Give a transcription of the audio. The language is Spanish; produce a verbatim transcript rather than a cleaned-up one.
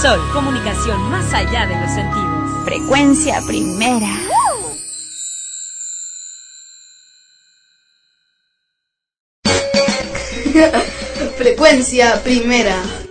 Sol, comunicación más allá de los sentidos. Frecuencia primera. Frecuencia primera.